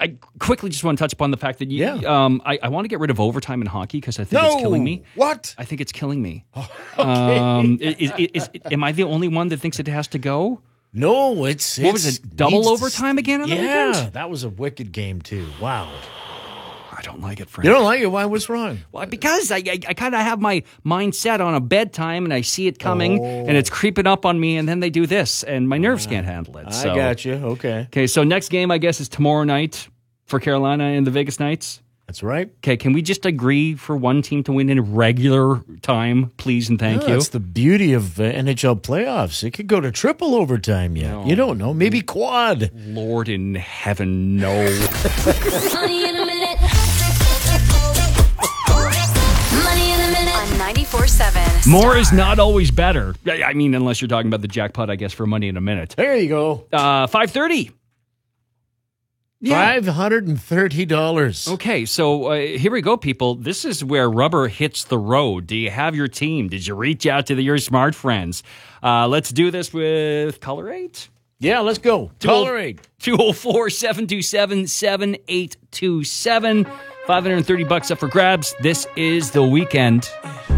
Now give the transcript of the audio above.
I quickly just want to touch upon the fact that I want to get rid of overtime in hockey because I think it's killing me. What? I think it's killing me. Okay. Am I the only one that thinks it has to go? No, it's what was it? Double overtime again on the weekend? Yeah, that was a wicked game too. Wow. I don't like it, Frank. You don't like it? Why? What's wrong? Well, because I kind of have my mind set on a bedtime, and I see it coming, and it's creeping up on me, and then they do this, and my nerves can't handle it. I got you. Okay. Okay, so next game, I guess, is tomorrow night for Carolina and the Vegas Knights. That's right. Okay, can we just agree for one team to win in regular time, please and thank you? That's the beauty of NHL playoffs. It could go to triple overtime yet. No. You don't know. Maybe quad. Lord in heaven, no. Money in a minute. Money in a minute. On 94.7. More is not always better. I mean, unless you're talking about the jackpot, I guess, for Money in a Minute. There you go. 5:30. Yeah. $530. Okay, so here we go, people. This is where rubber hits the road. Do you have your team? Did you reach out to your smart friends? Let's do this with Color 8. Yeah, let's go. Color 8. 204-727-7827. $530 up for grabs. This is The Weekend.